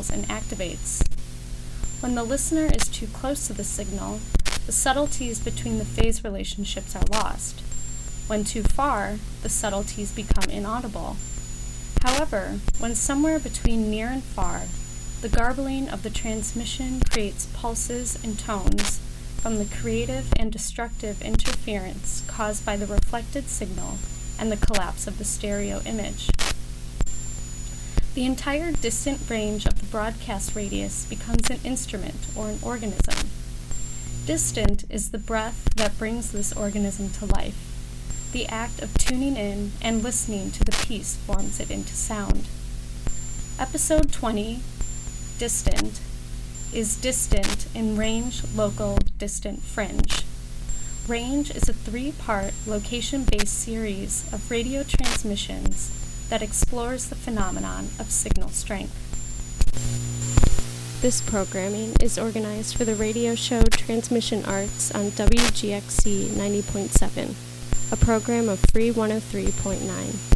signals and activates. When the listener is too close to the signal, the subtleties between the phase relationships are lost. When too far, the subtleties become inaudible. However, when somewhere between near and far, the garbling of the transmission creates pulses and tones from the creative and destructive interference caused by the reflected signal and the collapse of the stereo image. The entire distant range of the broadcast radius becomes an instrument or an organism. Distant is the breath that brings this organism to life. The act of tuning in and listening to the piece forms it into sound. Episode 20, Distant, is distant in range, local, distant, fringe. Range is a 3-part location-based series of radio transmissions that explores the phenomenon of signal strength. This programming is organized for the radio show Transmission Arts on WGXC 90.7, a program of Free 103.9.